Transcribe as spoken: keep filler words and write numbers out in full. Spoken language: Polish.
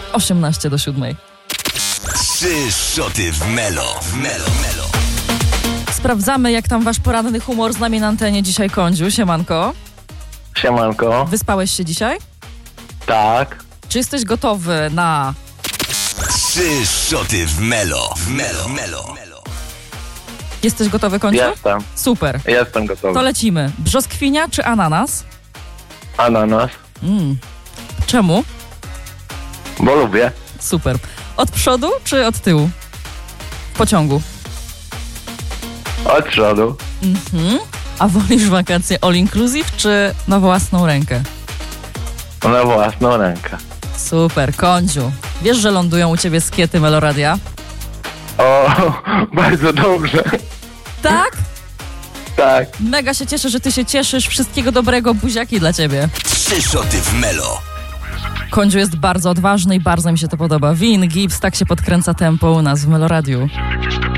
osiemnaście do siódmej. Trzy szoty w Melo, w Melo, Melo. Sprawdzamy, jak tam wasz poranny humor z nami na antenie dzisiaj, Kądziu. Siemanko. Siemanko. Wyspałeś się dzisiaj? Tak. Czy jesteś gotowy na... Trzy szoty w Melo, w Melo, Melo. Jesteś gotowy, Kądziu? Jestem. Super. Jestem gotowy. To lecimy. Brzoskwinia czy ananas? Ananas. Mm. Czemu? Bo lubię. Super. Od przodu czy od tyłu? W pociągu. Od przodu. Mhm. A wolisz wakacje all inclusive czy na własną rękę? Na własną rękę. Super, Kądziu. Wiesz, że lądują u ciebie skiety Meloradia? O, bardzo dobrze. Tak? Tak. Mega się cieszę, że ty się cieszysz. Wszystkiego dobrego, buziaki dla ciebie. Trzy szoty w Melo. Kądziu jest bardzo odważny i bardzo mi się to podoba. Vin Gibbs tak się podkręca tempo u nas w Meloradiu.